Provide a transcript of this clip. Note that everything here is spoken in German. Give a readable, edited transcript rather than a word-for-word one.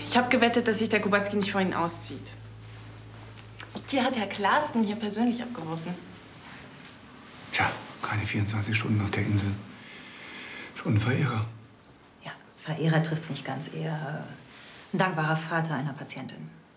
Ich habe gewettet, dass sich der Kubacki nicht vor Ihnen auszieht. Die hat Herr Klaassen hier persönlich abgeworfen. Tja, keine 24 Stunden auf der Insel. Schon ein Verehrer. Ja, Verehrer trifft's nicht ganz. Eher ein dankbarer Vater einer Patientin.